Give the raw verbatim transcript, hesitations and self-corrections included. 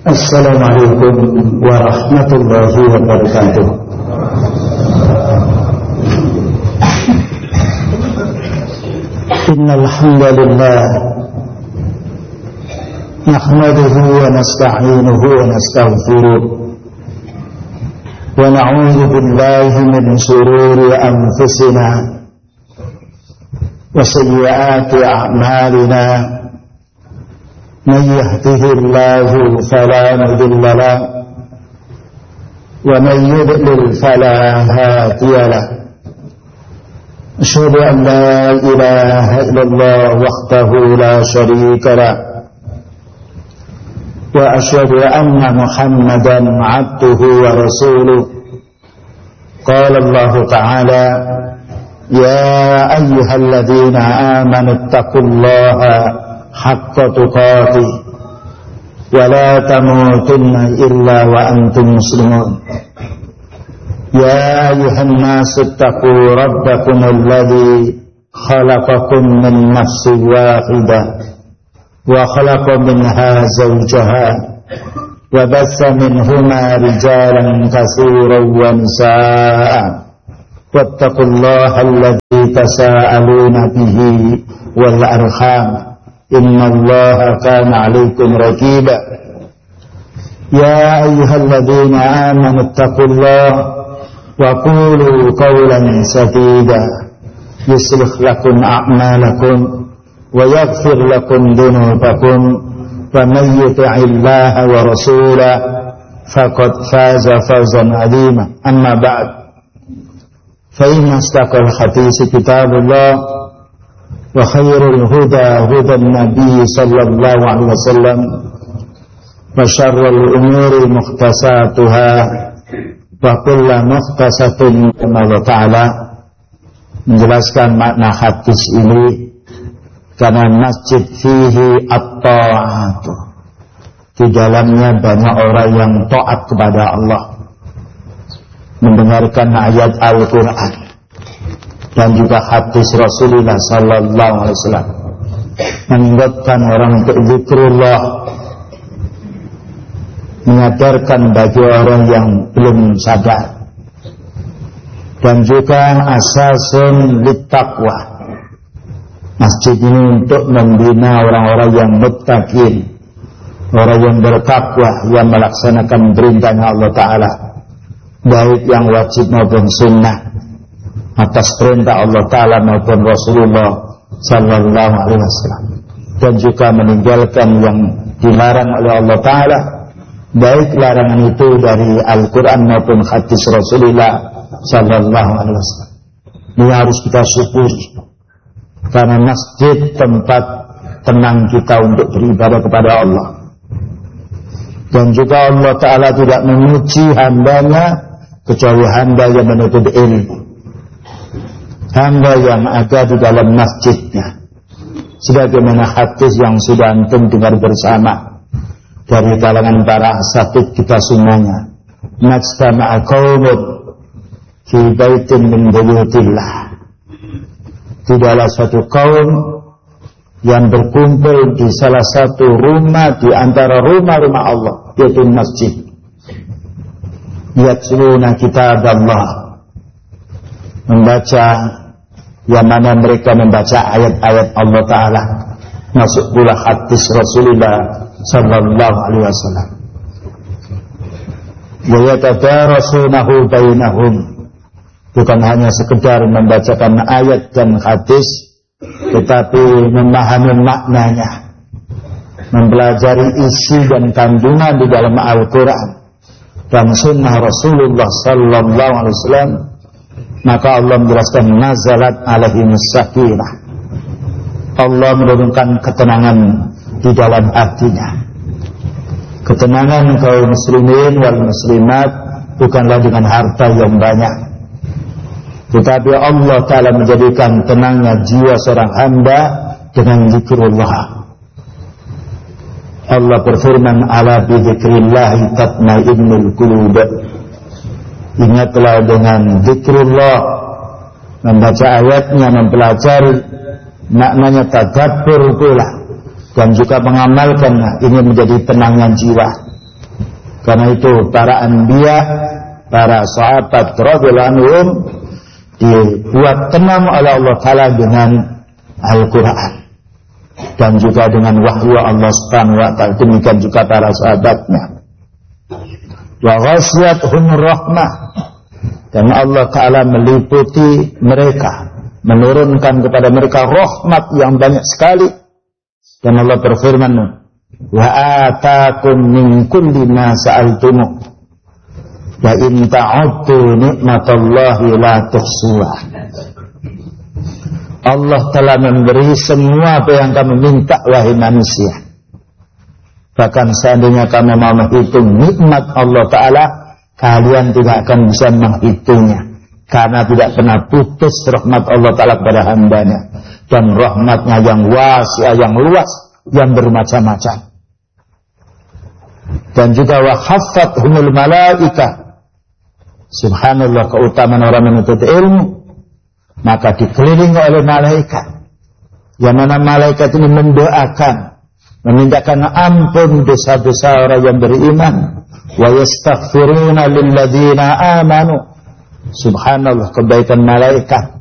Assalamualaikum warahmatullahi wabarakatuh. Innal hamdalillah nahmaduhu wa nasta'inuhu wa nastaghfiruh wa na'udzu billahi min shururi anfusina wa sayyiati a'malina. من يهده الله فلا مضل له ومن يضلل فلا هادي له أشهد أن لا إله إلا الله وحده لا شريك له وأشهد أن محمدا عبده ورسوله قال الله تعالى يا أيها الذين آمنوا اتقوا الله حق تقاته ولا تموتن إلا وأنتم مسلمون يا أيها الناس اتقوا ربكم الذي خلقكم من نفس واحدة وخلق منها زوجها وبث منهما رجالا كثيرا ونساء واتقوا الله الذي تساءلون به والأرحام إن الله كان عليكم رقيبا يا أيها الذين آمنوا اتقوا الله وقولوا قولا سديدا يصلح لكم أعمالكم ويغفر لكم ذنوبكم ومن يطع الله ورسوله فقد فاز فوزا عظيما أما بعد فإن أصدق الحديث كتاب الله وخير الهدى هدى النبي صلى الله عليه وسلم وشر الأمور محدثاتها وكل محدثة كما Allah Ta'ala menjelaskan makna hadis ini karena masjid fihi at-ta'atu, di dalamnya banyak orang yang taat kepada Allah, mendengarkan ayat Al-Quran dan juga hadis Rasulullah Sallallahu Alaihi Wasallam, mengingatkan orang untuk zikrullah, menyadarkan bagi orang yang belum sadar, dan juga asasun littaqwa. Masjid ini untuk membina orang-orang yang muttaqin, orang yang bertakwa, yang melaksanakan perintahnya Allah Ta'ala, baik yang wajib maupun sunnah, atas perintah Allah Ta'ala maupun Rasulullah Sallallahu Alaihi Wasallam, dan juga meninggalkan yang dilarang oleh Allah Ta'ala, baik larangan itu dari Al-Quran maupun hadis Rasulullah Sallallahu Alaihi Wasallam. Ini harus kita syukuri, karena masjid tempat tenang kita untuk beribadah kepada Allah, dan juga Allah Ta'ala tidak memuji hambanya kecuali hamba yang menuntut ilmu, hamba yang ada di dalam masjidnya, sebagaimana hadis yang sudah antum dengar bersama dari kalangan para asatidz kita semuanya. Majtama'a qaumun fi baitin min buyutillah, tidaklah suatu kaum yang berkumpul di salah satu rumah di antara rumah-rumah Allah, yaitu masjid. Yatluna kitab Allah, membaca, yang mana mereka membaca ayat-ayat Allah Ta'ala, masuk pula hadis Rasulullah Sallallahu Alaihi Wasallam. Wa yatadarasunahu bainahum, bukan hanya sekedar membacakan ayat dan hadis, tetapi memahami maknanya, mempelajari isi dan kandungan di dalam Al-Quran dan sunnah Rasulullah Sallallahu Alaihi Wasallam. Maka Allah menjelaskan nazalat alaihimus sakinah, Allah menurunkan ketenangan di dalam hatinya. Ketenangan kaum muslimin wal muslimat bukanlah dengan harta yang banyak, tetapi Allah Ta'ala menjadikan tenangnya jiwa seorang hamba dengan zikrullah. Allah berfirman, ala bidzikrillahi tatmainnul qulub, ingatlah dengan zikrullah, membaca ayatnya, mempelajari maknanya, tadabbur pula, dan juga mengamalkannya. Ini menjadi tenangnya jiwa. Karena itu para anbiya, para sahabat radhiyallahu anhum dibuat tenang oleh Allah Ta'ala dengan Al-Quran dan juga dengan wahyu Allah Subhanahu wa Ta'ala. Demikian juga para sahabatnya. Wa ghasyiyatuhum rahmah, dan Allah Ta'ala meliputi mereka, menurunkan kepada mereka rahmat yang banyak sekali. Dan Allah berfirman, wa atakum min kulli ma sa'altumuh wa in ta'uddu nikmatallahi la tuhsuha. Allah telah memberi semua apa yang kamu minta, wahai manusia. Bahkan seandainya kamu mau menghitung nikmat Allah Ta'ala, kalian tidak akan bisa menghitungnya, karena tidak pernah putus rahmat Allah Ta'ala kepada hambanya. Dan rahmatnya yang wasi'ah, yang luas, yang bermacam-macam. Dan juga wa khaffathumul malaikah. Subhanallah, keutamaan orang menuntut ilmu, maka dikelilingi oleh malaikat, yang mana malaikat ini mendoakan, memintakan ampun dosa-dosa orang yang beriman. Wa yastaghfiruna lilladzina amanu. Subhanallah, kebaikan malaikat